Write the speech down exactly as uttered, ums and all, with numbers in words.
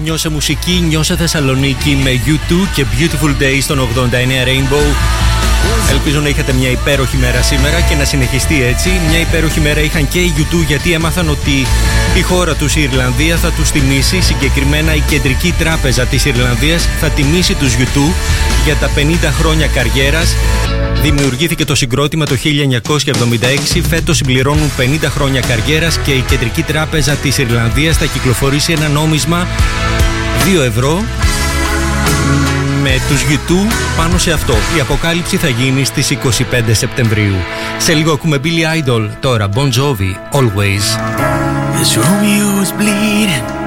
Νιώσε μουσική, νιώσε Θεσσαλονίκη με γιου τού και Beautiful Day στον ογδόντα εννέα Rainbow. Ελπίζω να είχατε μια υπέροχη μέρα σήμερα και να συνεχιστεί έτσι. Μια υπέροχη μέρα είχαν και οι γιου τού, γιατί έμαθαν ότι η χώρα τους, η Ιρλανδία, θα τους τιμήσει. Συγκεκριμένα η Κεντρική Τράπεζα της Ιρλανδίας θα τιμήσει τους γιου τού για τα πενήντα χρόνια καριέρας. Δημιουργήθηκε το συγκρότημα το χίλια εννιακόσια εβδομήντα έξι. Φέτος συμπληρώνουν πενήντα χρόνια καριέρας και η Κεντρική Τράπεζα της Ιρλανδίας θα κυκλοφορήσει ένα νόμισμα δύο ευρώ με τους γιου τού πάνω σε αυτό. Η αποκάλυψη θα γίνει στις είκοσι πέντε Σεπτεμβρίου. Σε λίγο ακούμε Billy Idol, τώρα Bon Jovi, Always. This Romeo is bleeding.